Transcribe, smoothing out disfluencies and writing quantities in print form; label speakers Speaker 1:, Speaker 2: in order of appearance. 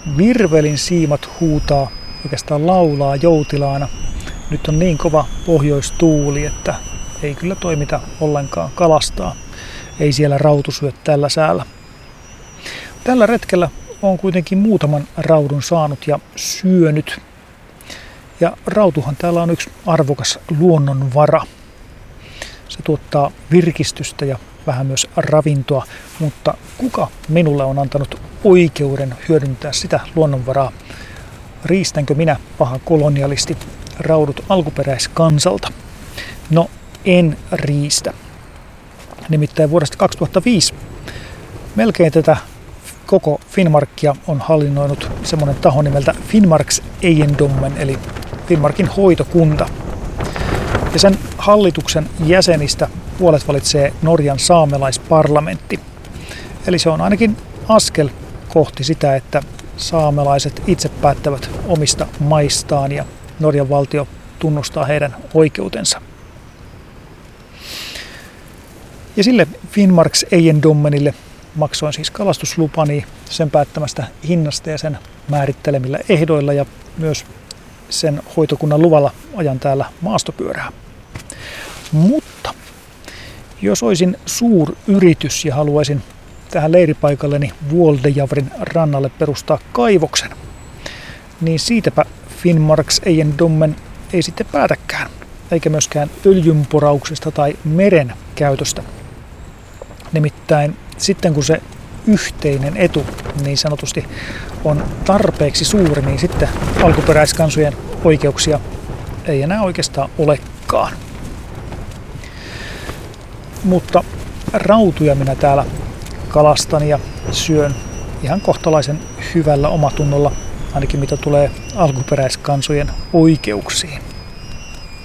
Speaker 1: virvelin siimat huutaa, oikeastaan laulaa joutilaana. Nyt on niin kova pohjoistuuli, että ei kyllä toimita ollenkaan kalastaa. Ei siellä rautu syö tällä säällä. Tällä retkellä olen kuitenkin muutaman raudun saanut ja syönyt. Ja rautuhan täällä on yksi arvokas luonnonvara. Se tuottaa virkistystä ja vähän myös ravintoa, mutta kuka minulle on antanut oikeuden hyödyntää sitä luonnonvaraa? Riistänkö minä, paha kolonialisti, raudut alkuperäiskansalta? No, en riistä. Nimittäin vuodesta 2005 melkein tätä koko Finnmarkia on hallinnoinut semmoinen taho nimeltä Finnmarks Eiendommen, eli Finnmarkin hoitokunta. Ja sen hallituksen jäsenistä puolet valitsee Norjan saamelaisparlamentti. Eli se on ainakin askel kohti sitä, että saamelaiset itse päättävät omista maistaan ja Norjan valtio tunnustaa heidän oikeutensa. Ja sille Finnmarks Eiendommenille maksoin siis kalastuslupani sen päättämästä hinnasta ja sen määrittelemillä ehdoilla ja myös sen hoitokunnan luvalla ajan täällä maastopyörää. Mutta jos olisin suuryritys ja haluaisin tähän leiripaikalleni Vuoldejavrin rannalle perustaa kaivoksen, niin siitäpä Finnmarks Eiendommen ei sitten päätäkään, eikä myöskään öljynporauksesta tai meren käytöstä. Nimittäin sitten kun se yhteinen etu niin sanotusti on tarpeeksi suuri, niin sitten alkuperäiskansojen oikeuksia ei enää oikeastaan olekaan. Mutta rautuja minä täällä kalastan ja syön ihan kohtalaisen hyvällä omatunnolla, ainakin mitä tulee alkuperäiskansojen oikeuksiin.